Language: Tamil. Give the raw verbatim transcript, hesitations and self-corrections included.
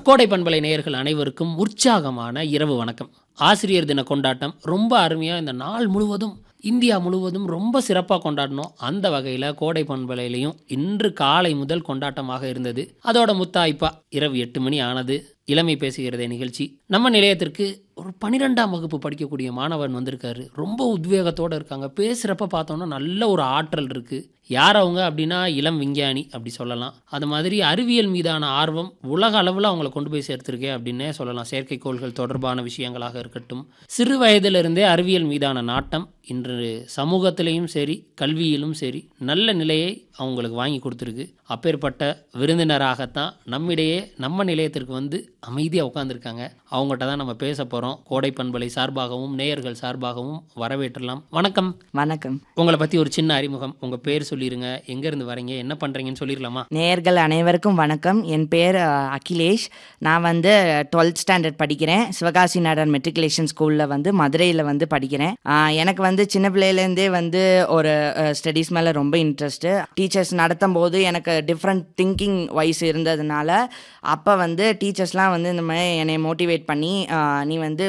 கோடை பண்பலை நேயர்கள் அனைவருக்கும் உற்சாகமான இரவு வணக்கம். ஆசிரியர் தின கொண்டாட்டம் ரொம்ப அருமையாக இந்த நாள் முழுவதும் இந்தியா முழுவதும் ரொம்ப சிறப்பாக கொண்டாடணும். அந்த வகையில் கோடை பண்பலையிலையும் இன்று காலை முதல் கொண்டாட்டமாக இருந்தது. அதோட முத்தாய்ப்பா இரவு எட்டு மணி ஆனது. இளமை பேசுகிறதே நிகழ்ச்சி. நம்ம நிலையத்திற்கு ஒரு பன்னிரெண்டாம் வகுப்பு படிக்கக்கூடிய மாணவன் வந்திருக்காரு. ரொம்ப உத்வேகத்தோடு இருக்காங்க. பேசுகிறப்ப பார்த்தோன்னா நல்ல ஒரு ஆற்றல் இருக்குது. யார் அவங்க அப்படின்னா இளம் விஞ்ஞானி அப்படி சொல்லலாம். அது மாதிரி அறிவியல் மீதான ஆர்வம் உலக அளவில் அவங்கள கொண்டு போய் சேர்த்துருக்கேன் அப்படின்னே சொல்லலாம். செயற்கைக்கோள்கள் தொடர்பான விஷயங்களாக இருக்கட்டும், சிறு வயதிலிருந்தே அறிவியல் மீதான நாட்டம் இன்று சமூகத்திலையும் சரி கல்வியிலும் சரி நல்ல நிலையை அவங்களுக்கு வாங்கி கொடுத்துருக்கு. அப்பேற்பட்ட விருந்தினராகத்தான் நம்மிடையே நம்ம நிலையத்திற்கு வந்து அமைதியாக உட்காந்துருக்காங்க. அவங்ககிட்ட தான் நம்ம பேச போகிறோம். கோடை பண்பலை சார்பாகவும் நேயர்கள் சார்பாகவும் வரவேற்றலாம். வணக்கம். வணக்கம். உங்களை பற்றி ஒரு சின்ன அறிமுகம், உங்கள் பேர் சொல்லிடுங்க, எங்கேருந்து வரீங்க, என்ன பண்ணுறீங்கன்னு சொல்லிடலாமா? நேயர்கள் அனைவருக்கும் வணக்கம். என் பேர் அகிலேஷ். நான் வந்து டுவெல்த் ஸ்டாண்டர்ட் படிக்கிறேன். சிவகாசி நாடார் மெட்ரிகுலேஷன் ஸ்கூலில் வந்து மதுரையில் வந்து படிக்கிறேன். எனக்கு வந்து சின்ன பிள்ளையிலேருந்தே வந்து ஒரு ஸ்டடீஸ் மேலே ரொம்ப இன்ட்ரெஸ்ட்டு. டீச்சர்ஸ் நடத்தும் போது எனக்கு டிஃப்ரெண்ட் திங்கிங் வைஸ் இருந்ததுனால அப்போ வந்து டீச்சர்ஸ்லாம் வந்து இந்த மாதிரி என்னை மோட்டிவேட் பண்ணி நீ வந்து